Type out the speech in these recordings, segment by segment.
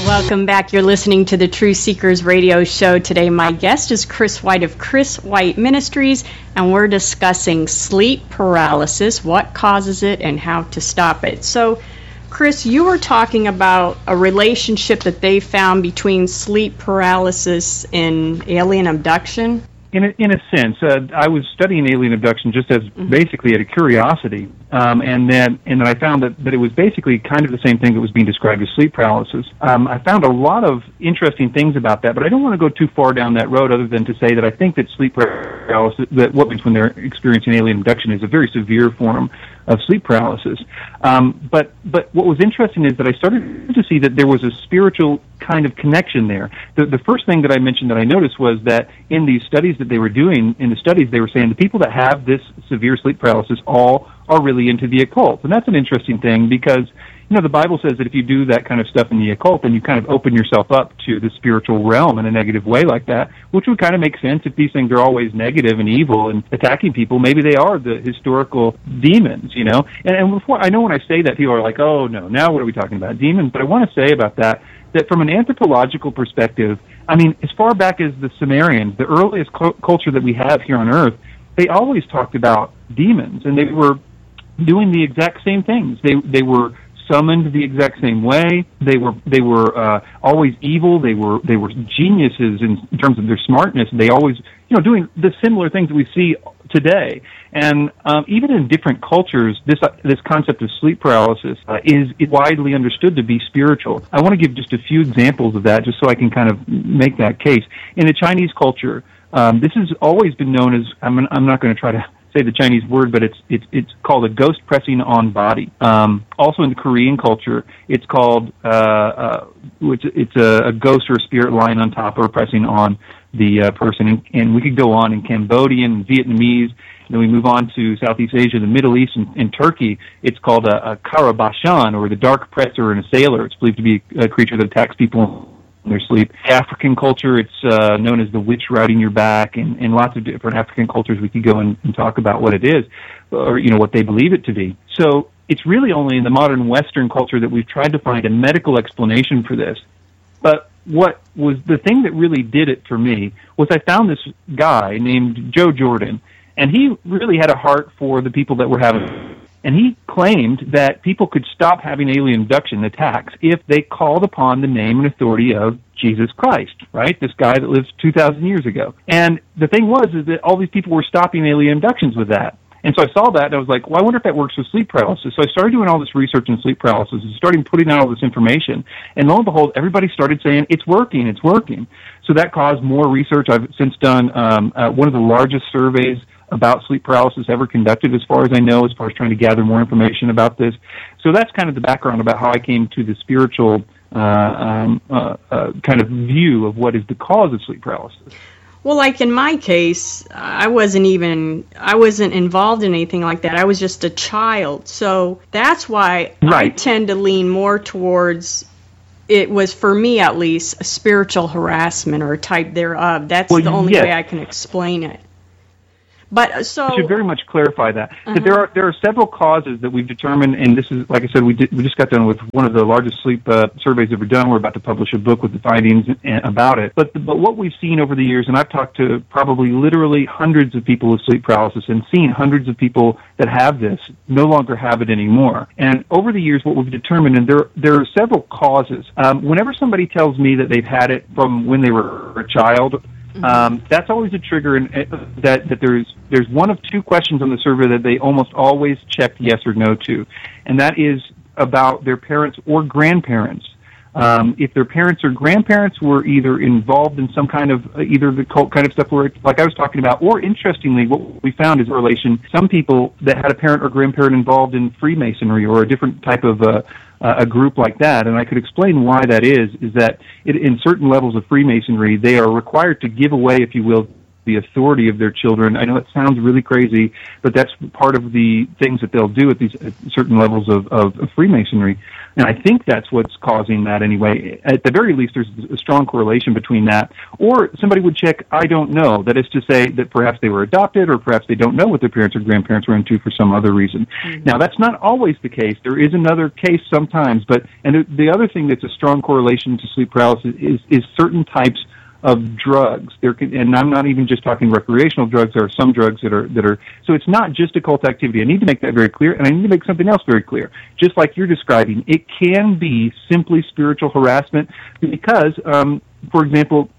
Welcome back. You're listening to the True Seekers radio show. Today my guest is Chris White of Chris White Ministries, and we're discussing sleep paralysis, what causes it, and how to stop it. So, Chris, you were talking about a relationship that they found between sleep paralysis and alien abduction. In a sense, I was studying alien abduction just as basically out of curiosity, and then I found that it was basically kind of the same thing that was being described as sleep paralysis. I found a lot of interesting things about that, but I don't want to go too far down that road other than to say that I think that sleep paralysis, that what happens when they're experiencing alien abduction, is a very severe form of sleep paralysis. But what was interesting is that I started to see that there was a spiritual kind of connection there. The first thing that I mentioned that I noticed was that in these studies that they were doing, in the studies they were saying the people that have this severe sleep paralysis all are really into the occult. And that's an interesting thing because, you know, the Bible says that if you do that kind of stuff in the occult, then you kind of open yourself up to the spiritual realm in a negative way like that, which would kind of make sense if these things are always negative and evil and attacking people. Maybe they are the historical demons, you know. And before, I know when I say that, people are like, oh, no, now what are we talking about? Demons? But I want to say about that from an anthropological perspective, I mean, as far back as the Sumerians, the earliest culture that we have here on Earth, they always talked about demons, and they were doing the exact same things. They were summoned the exact same way. They were always evil. They were geniuses in terms of their smartness. They always, you know, doing the similar things that we see today. And even in different cultures, this concept of sleep paralysis is widely understood to be spiritual. I want to give just a few examples of that, just so I can kind of make that case. In the Chinese culture, this has always been known as, I'm not going to try to say the Chinese word, but it's called a ghost pressing on body. Also in the Korean culture, it's called it's a ghost or a spirit lying on top or pressing on the person. And we could go on in Cambodian, Vietnamese. Then we move on to Southeast Asia, the Middle East, and Turkey. It's called a Karabashan, or the dark presser and a sailor. It's believed to be a creature that attacks people in their sleep. African culture, it's known as the witch riding your back, and lots of different African cultures we could go and talk about what it is, or, you know, what they believe it to be. So it's really only in the modern Western culture that we've tried to find a medical explanation for this. But what was the thing that really did it for me was I found this guy named Joe Jordan, and he really had a heart for the people that were having, and he claimed that people could stop having alien abduction attacks if they called upon the name and authority of Jesus Christ, right? This guy that lived 2,000 years ago. And the thing is that all these people were stopping alien abductions with that. And so I saw that, and I was like, well, I wonder if that works with sleep paralysis. So I started doing all this research in sleep paralysis and started putting out all this information. And lo and behold, everybody started saying, it's working, it's working. So that caused more research. I've since done one of the largest surveys about sleep paralysis ever conducted, as far as I know, as far as trying to gather more information about this. So that's kind of the background about how I came to the spiritual kind of view of what is the cause of sleep paralysis. Well, like in my case, I wasn't involved in anything like that. I was just a child. So that's why I tend to lean more towards, it was, for me at least, a spiritual harassment or a type thereof. That's the only way I can explain it. But so I should very much clarify that. That there are several causes that we've determined, and this is, like I said, we just got done with one of the largest sleep surveys ever done. We're about to publish a book with the findings about it. But what we've seen over the years, and I've talked to probably literally hundreds of people with sleep paralysis and seen hundreds of people that have this no longer have it anymore. And over the years, what we've determined, and there are several causes. Whenever somebody tells me that they've had it from when they were a child, that's always a trigger, and that there's one of two questions on the survey that they almost always check yes or no to, and that is about their parents or grandparents. If their parents or grandparents were either involved in some kind of either the cult kind of stuff, like I was talking about, or interestingly, what we found is a relation. Some people that had a parent or grandparent involved in Freemasonry or a different type of a group like that, and I could explain why that is that in certain levels of Freemasonry, they are required to give away, if you will, the authority of their children. I know it sounds really crazy, but that's part of the things that they'll do at these certain levels of Freemasonry. And I think that's what's causing that anyway. At the very least, there's a strong correlation between that. Or somebody would check, I don't know. That is to say that perhaps they were adopted, or perhaps they don't know what their parents or grandparents were into for some other reason. Mm-hmm. Now, that's not always the case. There is another case sometimes. And the other thing that's a strong correlation to sleep paralysis is certain types of drugs. And I'm not even just talking recreational drugs. There are some drugs that are. So it's not just occult activity. I need to make that very clear, and I need to make something else very clear. Just like you're describing, it can be simply spiritual harassment because, for example,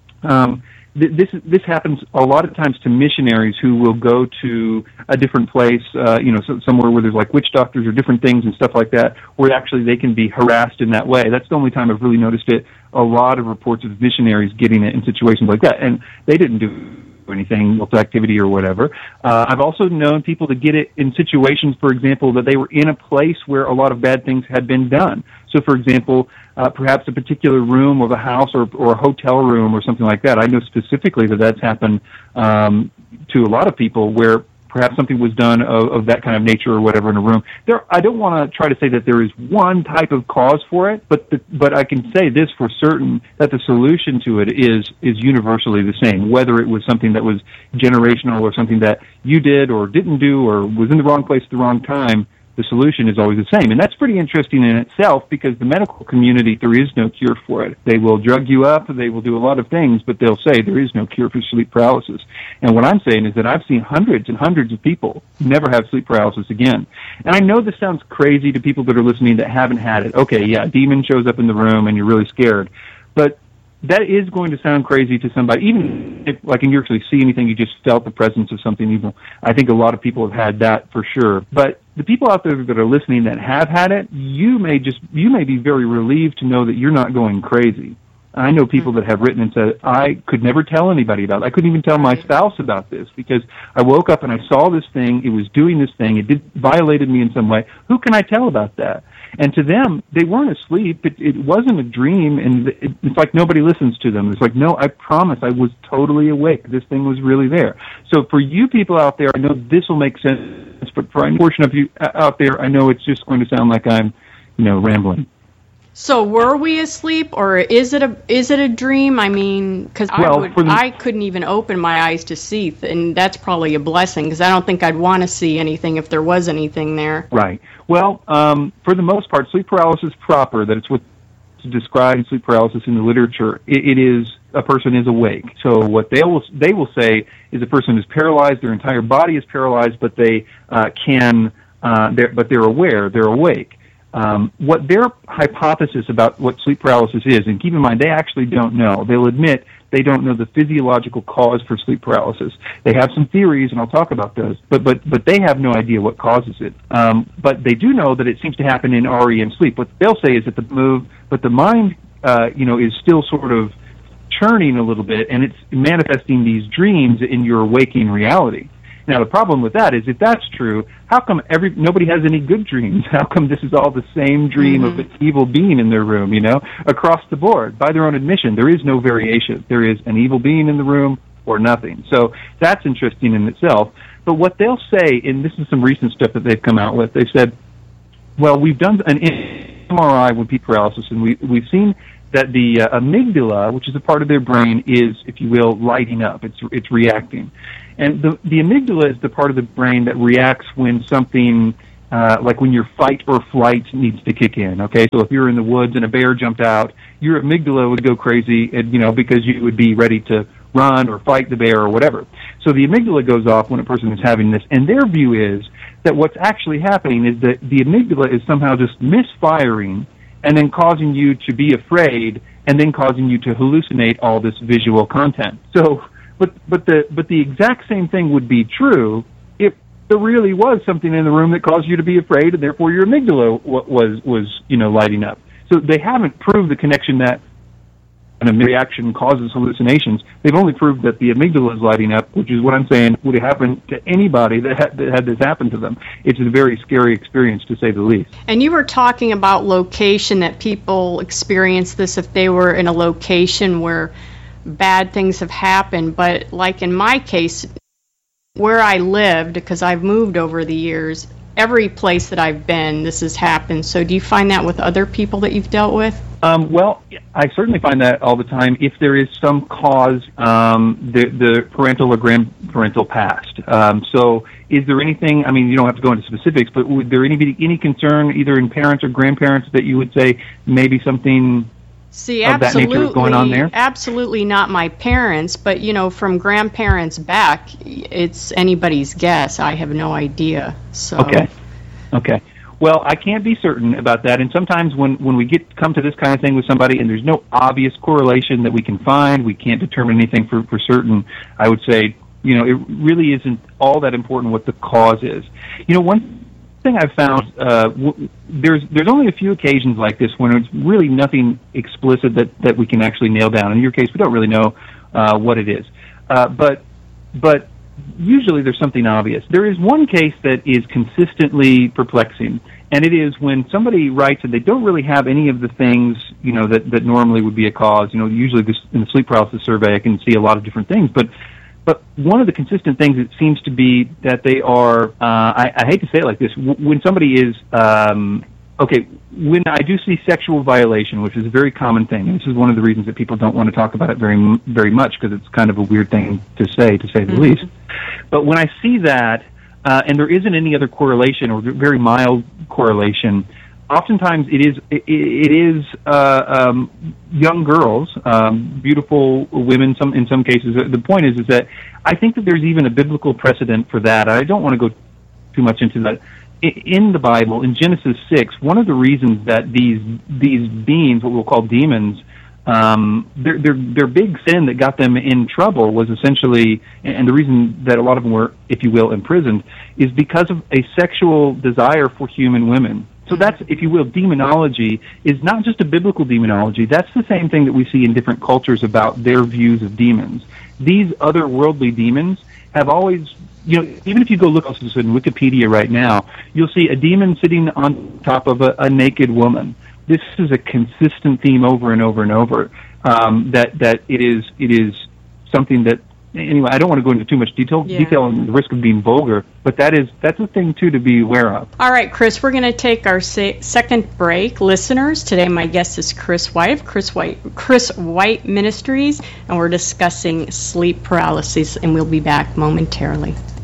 this happens a lot of times to missionaries who will go to a different place, somewhere where there's like witch doctors or different things and stuff like that, where actually they can be harassed in that way. That's the only time I've really noticed it. A lot of reports of missionaries getting it in situations like that, and they didn't do anything, activity or whatever. I've also known people to get it in situations, for example, that they were in a place where a lot of bad things had been done. So, for example, perhaps a particular room of a house or a hotel room or something like that. I know specifically that that's happened to a lot of people where perhaps something was done of that kind of nature or whatever in a room. I don't want to try to say that there is one type of cause for it, but I can say this for certain, that the solution to it is universally the same, whether it was something that was generational or something that you did or didn't do or was in the wrong place at the wrong time. The solution is always the same. And that's pretty interesting in itself because the medical community, there is no cure for it. They will drug you up, they will do a lot of things, but they'll say there is no cure for sleep paralysis. And what I'm saying is that I've seen hundreds and hundreds of people never have sleep paralysis again. And I know this sounds crazy to people that are listening that haven't had it. Okay, yeah, a demon shows up in the room and you're really scared. But that is going to sound crazy to somebody, even if, like, you actually see anything, you just felt the presence of something evil. I think a lot of people have had that for sure. But the people out there that are listening that have had it, you may be very relieved to know that you're not going crazy. I know people that have written and said, I could never tell anybody about it. I couldn't even tell my spouse about this because I woke up and I saw this thing, it was doing this thing, it violated me in some way. Who can I tell about that? And to them, they weren't asleep. It wasn't a dream, and it's like nobody listens to them. It's like, no, I promise, I was totally awake. This thing was really there. So for you people out there, I know this will make sense, but for a portion of you out there, I know it's just going to sound like I'm, rambling. So were we asleep, or is it a dream? I mean, because I couldn't even open my eyes to see, and that's probably a blessing because I don't think I'd want to see anything if there was anything there. Right. Well, for the most part, sleep paralysis proper, that it's what's described sleep paralysis in the literature, it is a person is awake. So what they will say is a person is paralyzed, their entire body is paralyzed, but they they're aware, they're awake. What their hypothesis about what sleep paralysis is, and keep in mind, they actually don't know. They'll admit they don't know the physiological cause for sleep paralysis. They have some theories, and I'll talk about those, but they have no idea what causes it. But they do know that it seems to happen in REM sleep. What they'll say is that the mind, is still sort of churning a little bit, and it's manifesting these dreams in your waking reality. Now, the problem with that is, if that's true, how come nobody has any good dreams? How come this is all the same dream of an evil being in their room, across the board? By their own admission, there is no variation. There is an evil being in the room or nothing. So that's interesting in itself. But what they'll say, and this is some recent stuff that they've come out with, they said, well, we've done an MRI with sleep paralysis, and we've seen that the amygdala, which is a part of their brain, is, if you will, lighting up. It's reacting. And the amygdala is the part of the brain that reacts when something, like when your fight or flight needs to kick in, okay? So if you're in the woods and a bear jumped out, your amygdala would go crazy, and, because you would be ready to run or fight the bear or whatever. So the amygdala goes off when a person is having this, and their view is that what's actually happening is that the amygdala is somehow just misfiring and then causing you to be afraid and then causing you to hallucinate all this visual content. So, but the exact same thing would be true if there really was something in the room that caused you to be afraid, and therefore your amygdala was lighting up. So they haven't proved the connection that a reaction causes hallucinations. They've only proved that the amygdala is lighting up, which is what I'm saying would happen to anybody that had this happen to them. It's a very scary experience, to say the least. And you were talking about location, that people experience this if they were in a location where bad things have happened, but like in my case, where I lived, because I've moved over the years, every place that I've been, this has happened. So do you find that with other people that you've dealt with? Well, I certainly find that all the time. If there is some cause, the parental or grandparental past. So is there anything, I mean, you don't have to go into specifics, but would there any concern either in parents or grandparents that you would say maybe something of that nature is going on there? Absolutely not my parents, but, from grandparents back, it's anybody's guess. I have no idea. So. Okay. Well, I can't be certain about that, and sometimes when we come to this kind of thing with somebody and there's no obvious correlation that we can find, we can't determine anything for certain, I would say, it really isn't all that important what the cause is. One thing I've found, there's only a few occasions like this when it's really nothing explicit that we can actually nail down. In your case, we don't really know what it is. But usually there's something obvious. There is one case that is consistently perplexing, and it is when somebody writes and they don't really have any of the things, that normally would be a cause. Usually in the sleep paralysis survey I can see a lot of different things, but one of the consistent things, it seems to be that they are, I hate to say it like this, when somebody is, when I do see sexual violation, which is a very common thing, and this is one of the reasons that people don't want to talk about it very, very much, because it's kind of a weird thing to say the least. But when I see that, and there isn't any other correlation or very mild correlation, oftentimes it is young girls, beautiful women. In some cases, the point is that I think that there's even a biblical precedent for that. I don't want to go too much into that. In the Bible, in Genesis 6, one of the reasons that these beings, what we'll call demons, their big sin that got them in trouble was essentially, and the reason that a lot of them were, if you will, imprisoned, is because of a sexual desire for human women. So that's, if you will, demonology is not just a biblical demonology. That's the same thing that we see in different cultures about their views of demons. These otherworldly demons have always, even if you go look also in Wikipedia right now, you'll see a demon sitting on top of a naked woman. This is a consistent theme over and over and over. That it is something that, anyway, I don't want to go into too much detail on the risk of being vulgar, but that's a thing too to be aware of. All right, Chris, we're going to take our second break. Listeners, today my guest is Chris White of Chris White Ministries, and we're discussing sleep paralysis, and we'll be back momentarily.